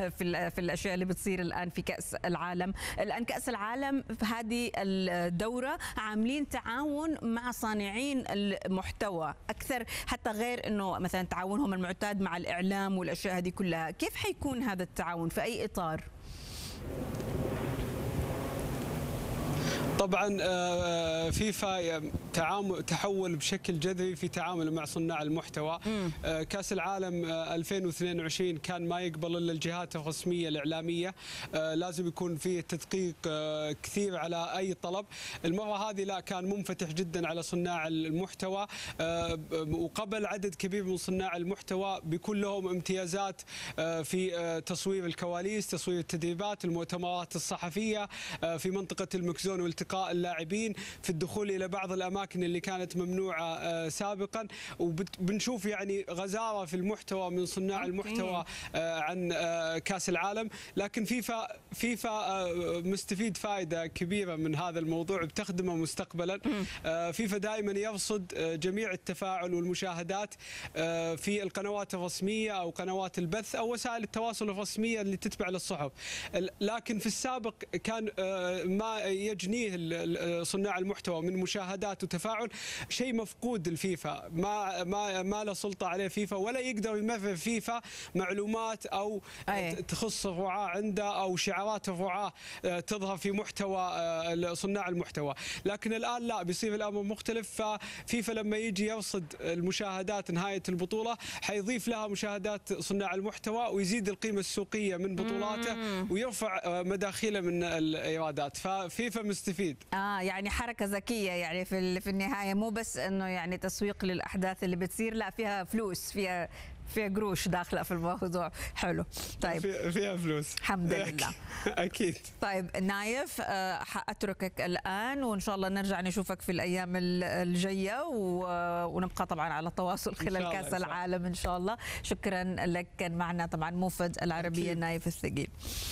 في الاشياء اللي بتصير الان في كاس العالم. الان كاس العالم في هذه الدوره عاملين تعاون مع صانعين المحتوى اكثر، حتى غير انه مثلا تعاونهم المعتاد مع الاعلام والاشياء هذه كلها. كيف حيكون هذا التعاون؟ في اي اطار؟ طبعا فيفا تحول بشكل جذري في تعامله مع صناع المحتوى. كاس العالم 2022 كان ما يقبل الا الجهات الرسميه الاعلاميه، لازم يكون فيه تدقيق كثير على اي طلب. المره هذه لا، كان منفتح جدا على صناع المحتوى، وقبل عدد كبير من صناع المحتوى بيكون لهم امتيازات في تصوير الكواليس، تصوير التدريبات، المؤتمرات الصحفيه، في منطقه المكزون والتقاء اللاعبين، في الدخول الى بعض الاماكن اللي كانت ممنوعه سابقا. وبنشوف يعني غزاره في المحتوى من صناع المحتوى عن كاس العالم. لكن فيفا مستفيد فائده كبيره من هذا الموضوع، بتخدمه مستقبلا. فيفا دائما يرصد جميع التفاعل والمشاهدات في القنوات الرسميه او قنوات البث او وسائل التواصل الرسميه اللي تتبع للصحف. لكن في السابق كان ما يجنيه صناع المحتوى من مشاهدات وتفاعل شيء مفقود الفيفا، ما له سلطه عليه فيفا، ولا يقدر يمرر فيفا معلومات او تخص الرعاه عنده او شعارات الرعاه تظهر في محتوى صناع المحتوى. لكن الان لا، بيصير الامر مختلف. ففيفا لما يجي يرصد المشاهدات نهايه البطوله حيضيف لها مشاهدات صناع المحتوى ويزيد القيمه السوقيه من بطولاته ويرفع مداخيله من الايرادات. ففيفا مستفيد. يعني حركه ذكيه يعني في النهايه، مو بس انه يعني تسويق للاحداث اللي بتصير، لا فيها فلوس، فيها قروش داخله في الموضوع. حلو. طيب فيها فلوس الحمد لله. اكيد. طيب نايف، حاتركك الان وان شاء الله نرجع نشوفك في الايام الجايه، ونبقى طبعا على تواصل خلال كاس العالم ان شاء الله. شكرا لك. كان معنا طبعا موفد العربيه نايف الثقيل.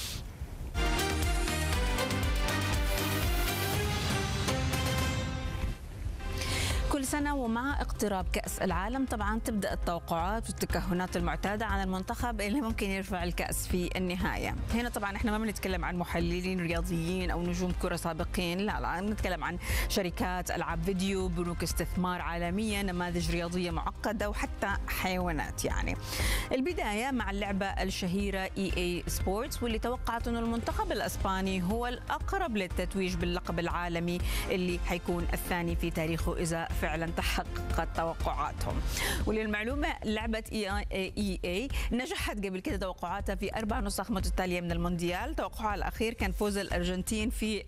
كل سنة ومع اقتراب كأس العالم طبعا تبدأ التوقعات والتكهنات المعتادة عن المنتخب اللي ممكن يرفع الكأس في النهاية. هنا طبعا احنا ما بنتكلم عن محللين رياضيين أو نجوم كرة سابقين، لا بنتكلم عن شركات ألعاب فيديو، بنوك استثمار عالمية، نماذج رياضية معقدة، وحتى حيوانات. يعني البداية مع اللعبة الشهيرة EA Sports، واللي توقعت أنه المنتخب الأسباني هو الأقرب للتتويج باللقب العالمي اللي حيكون الثاني في تاريخه إذا فعلا تحققت توقعاتهم. وللمعلومة لعبة EA نجحت قبل كده توقعاتها في 4 نسخ متتالية من المونديال. توقعها الأخير كان فوز الأرجنتين في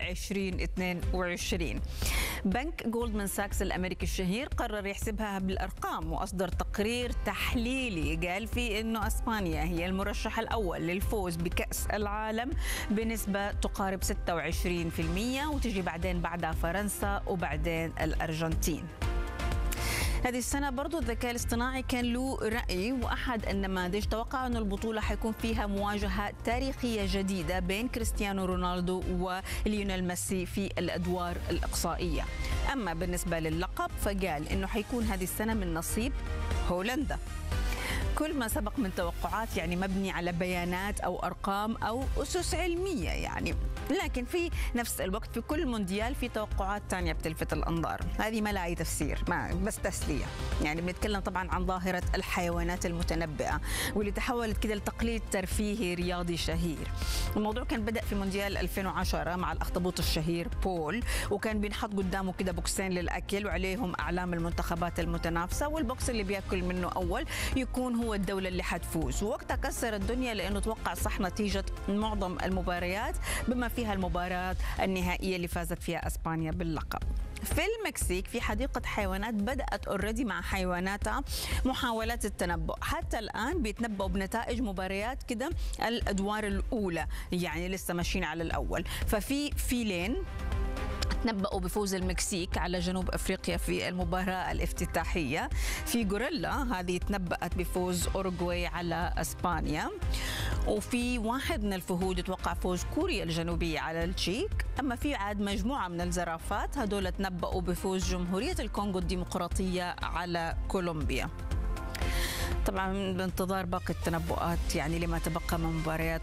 2022. بنك جولدمان ساكس الأمريكي الشهير قرر يحسبها بالأرقام، وأصدر تقرير تحليلي قال فيه إنه أسبانيا هي المرشح الأول للفوز بكأس العالم بنسبة تقارب 26%، وتجي بعدها فرنسا وبعدين الأرجنتين. هذه السنة برضو الذكاء الاصطناعي كان له رأي، وأحد النماذج توقع أن البطولة حيكون فيها مواجهة تاريخية جديدة بين كريستيانو رونالدو وليونيل ميسي في الأدوار الإقصائية. أما بالنسبة للقب فقال أنه حيكون هذه السنة من نصيب هولندا. كل ما سبق من توقعات يعني مبني على بيانات أو أرقام أو أسس علمية يعني، لكن في نفس الوقت في كل مونديال في توقعات تانية بتلفت الأنظار. هذه ما لها أي تفسير، ما بس تسلية. يعني بنتكلم طبعا عن ظاهرة الحيوانات المتنبئة، واللي تحولت كده لتقليد ترفيهي رياضي شهير. الموضوع كان بدأ في مونديال 2010 مع الأخطبوط الشهير بول، وكان بينحط قدامه كده بوكسين للأكل وعليهم أعلام المنتخبات المتنافسة، والبوكس اللي بياكل منه أول يكون هو الدولة اللي حتفوز. ووقتها كسر الدنيا لأنه توقع صح نتيجة معظم المباريات بما فيها المباراة النهائية اللي فازت فيها أسبانيا باللقب. في المكسيك في حديقة حيوانات بدأت اوريدي مع حيواناتها محاولات التنبؤ. حتى الآن بيتنبؤوا بنتائج مباريات كده الأدوار الأولى، يعني لسه ماشيين على الأول. ففي فيلين تنبؤوا بفوز المكسيك على جنوب أفريقيا في المباراة الافتتاحية. في غوريلا هذه تنبأت بفوز أوروغواي على أسبانيا. وفي واحد من الفهود يتوقع فوز كوريا الجنوبية على التشيك. أما في عاد مجموعة من الزرافات هدول تنبؤوا بفوز جمهورية الكونغو الديمقراطية على كولومبيا. طبعا بانتظار باقي التنبؤات يعني لما تبقى من مباريات